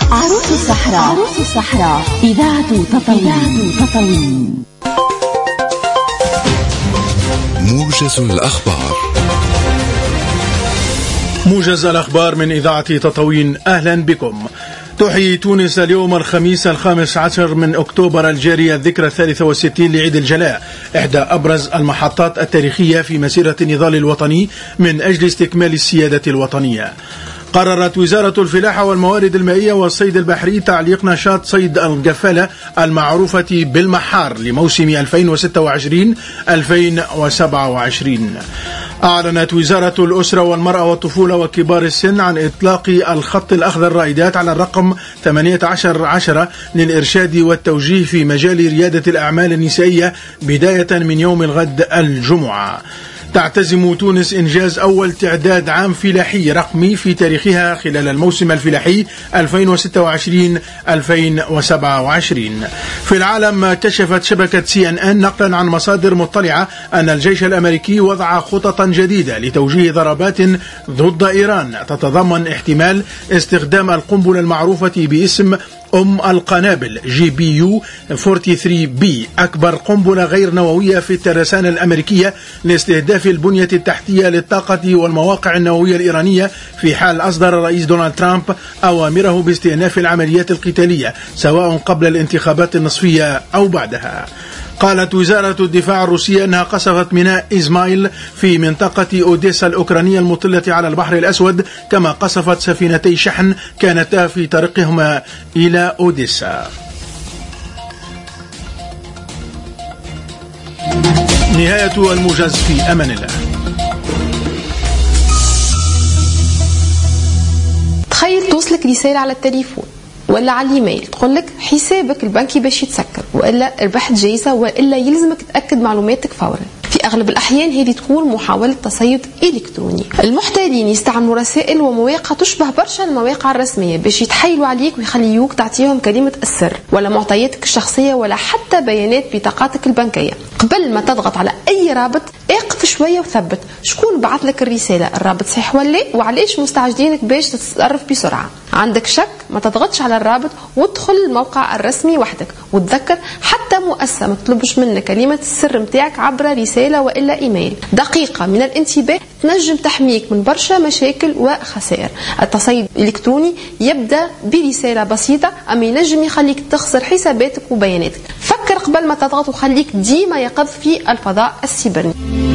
عروس الصحراء إذاعة تطاوين. موجز الأخبار. موجز الأخبار من إذاعة تطاوين، أهلا بكم. تحيي تونس اليوم الخميس 15 من أكتوبر الجاري الذكرى 63 لعيد الجلاء، إحدى أبرز المحطات التاريخية في مسيرة النضال الوطني من أجل استكمال السيادة الوطنية. قررت وزارة الفلاحة والموارد المائية والصيد البحري تعليق نشاط صيد القفالة المعروفة بالمحار لموسم 2026-2027. أعلنت وزارة الأسرة والمرأة والطفولة وكبار السن عن إطلاق الخط الأخضر رائدات على الرقم 1810 للإرشاد والتوجيه في مجال ريادة الأعمال النسائية بداية من يوم الغد الجمعة. تعتزم تونس إنجاز أول تعداد عام فلاحي رقمي في تاريخها خلال الموسم الفلاحي 2026-2027. في العالم، كشفت شبكة CNN نقلا عن مصادر مطلعة أن الجيش الأمريكي وضع خططا جديدة لتوجيه ضربات ضد إيران تتضمن احتمال استخدام القنبلة المعروفة باسم القنابل GBU 43B، أكبر قنبلة غير نووية في الترسانة الأمريكية لاستهداف البنية التحتية للطاقة والمواقع النووية الإيرانية، في حال أصدر الرئيس دونالد ترامب أوامره باستئناف العمليات القتالية سواء قبل الانتخابات النصفية أو بعدها. قالت وزارة الدفاع الروسية أنها قصفت ميناء إزمايل في منطقة أوديسا الأوكرانية المطلة على البحر الأسود، كما قصفت سفينتي شحن كانتا في طريقهما إلى أوديسا. نهاية الموجز، في أمان الله. تخيل توصلك رسالة على التليفون ولا على الايميل تقول لك حسابك البنكي باش يتسكر، والا ربحت جايزه، والا يلزمك تاكد معلوماتك فورا. في اغلب الاحيان هذه تكون محاوله تصيد الكتروني. المحتالين يستعملوا رسائل ومواقع تشبه برشا المواقع الرسميه باش يتحايلوا عليك ويخليوك تعطيهم كلمه السر ولا معطياتك الشخصيه ولا حتى بيانات بطاقاتك البنكيه. قبل ما تضغط على اي رابط اقف شويه وثبت شكون بعث لك الرساله، الرابط صحيح ولا وعلاش مستعجلينك باش تتصرف بسرعه. عندك شك ما تضغطش على الرابط وادخل الموقع الرسمي وحدك، وتذكر حتى مؤسسه ما تطلبش منك كلمه السر نتاعك عبر رساله والا ايميل. دقيقه من الانتباه تنجم تحميك من برشا مشاكل وخسائر. التصيد الالكتروني يبدا برساله بسيطه، اما ينجم يخليك تخسر حساباتك وبياناتك. فكر قبل ما تضغط وخليك ديما يقظ في الفضاء السيبراني.